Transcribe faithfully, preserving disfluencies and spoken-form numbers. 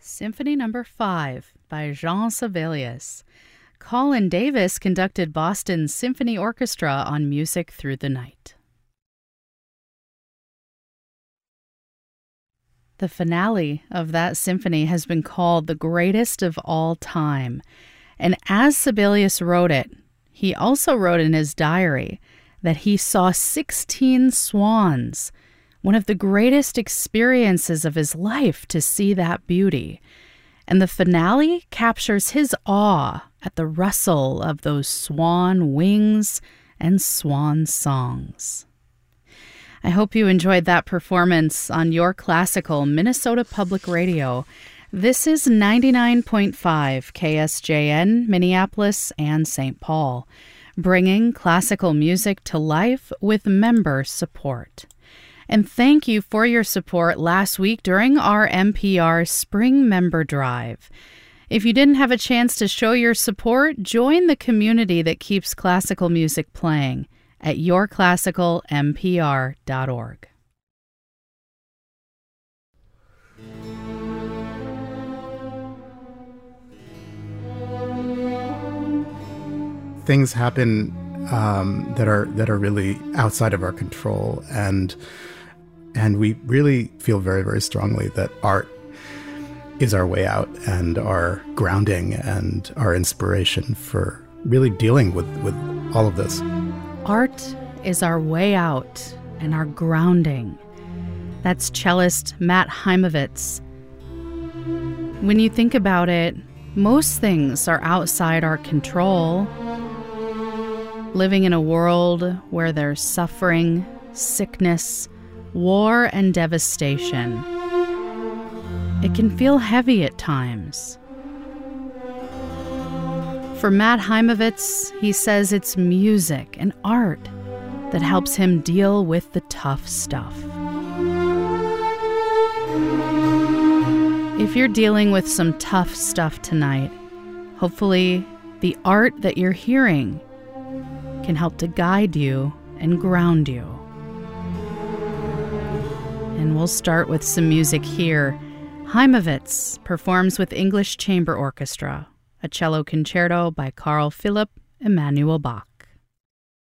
Symphony Number five by Jean Sibelius. Colin Davis conducted Boston's Symphony Orchestra on Music Through the Night. The finale of that symphony has been called the greatest of all time. And as Sibelius wrote it, he also wrote in his diary that he saw sixteen swans, one of the greatest experiences of his life to see that beauty. And the finale captures his awe at the rustle of those swan wings and swan songs. I hope you enjoyed that performance on Your Classical Minnesota Public Radio. This is ninety-nine point five K S J N, Minneapolis and Saint Paul, bringing classical music to life with member support. And thank you for your support last week during our M P R Spring Member Drive. If you didn't have a chance to show your support, join the community that keeps classical music playing at your classical m p r dot org. Things happen um, that are that are really outside of our control, and and we really feel very, very strongly that art is our way out and our grounding and our inspiration for really dealing with, with all of this. Art is our way out and our grounding. That's cellist Matt Heimovitz. When you think about it, most things are outside our control. Living in a world where there's suffering, sickness, war, and devastation, it can feel heavy at times. For Matt Heimovitz, he says it's music and art that helps him deal with the tough stuff. If you're dealing with some tough stuff tonight, hopefully the art that you're hearing can help to guide you and ground you. And we'll start with some music here. Heimovitz performs with English Chamber Orchestra, a cello concerto by Carl Philipp Emanuel Bach.